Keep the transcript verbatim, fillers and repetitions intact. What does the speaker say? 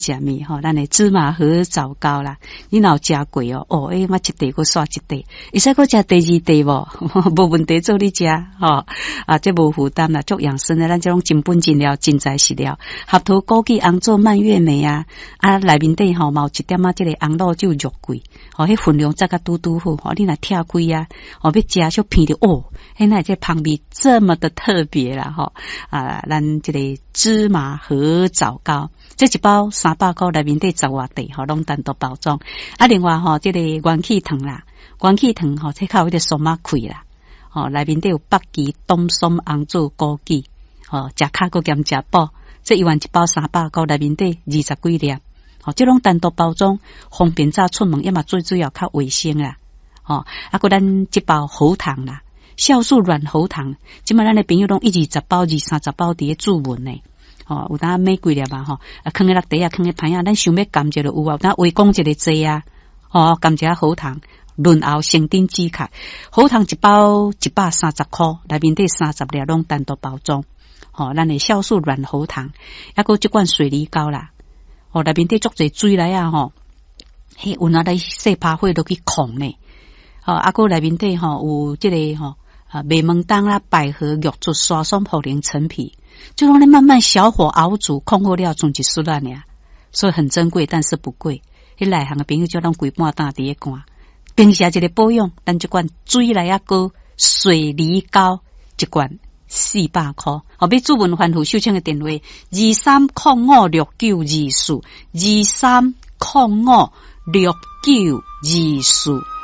食物吼，咱的芝麻和枣糕啦，你若有食过哦，哦，诶，我一地个刷一地，会使个食第二地无？无问题，做你食吼啊，这无负担啦，足养生的，咱这种真本真料、真材实料，合桃、枸杞、红枣、蔓越莓啊，啊，内面底吼嘛有一点啊，这个红露酒肉桂，吼，迄分量则个拄拄好，吼，你若拆开啊，哦，要食就片着哦，迄那这香味这么的特别啦，吼啊，咱这个芝麻和枣糕。这一包三百块，内面底十外地，吼，拢单独包装。啊，另外吼，这个元气糖啦，元气糖吼，这靠迄个松马开啦，吼，内面底有北芪、冬松、红枣、枸杞，吼，食卡个兼食饱。这一万一包三百块，内面底二十几粒，吼，这拢单独包装，方便早出门，要么最主要较卫生啦，吼。啊，个咱一包喉糖啦，酵素软喉糖，即摆咱的朋友拢一二十包、二三十包伫咧注文呢。哦，有当买几粒嘛吼，啊，放喺落地啊，放喺盘啊，咱想要甘蔗就有啊，有当围讲一个剂啊，哦，甘蔗喉糖，润喉生津止咳，喉糖一包一百三十块，内面底三十粒拢单独包装，哦，咱的酵素软喉糖，还有一罐水梨膏啦，哦，内面底足侪水来啊吼，迄有拿来细拍火落去控呢，哦，啊个内面底吼有即、这个吼啊麦门冬啦、百合、玉竹、沙松、茯苓、陈皮。就让你慢慢小火熬煮，控好料，总一丝烂呀，所以很珍贵，但是不贵。迄内行的朋友就让规半担伫咧干，平时一个保养，咱这罐水来啊膏水梨膏一罐四百块。后壁主文番户收请的电话二三零五六九二四二三零五六九二四。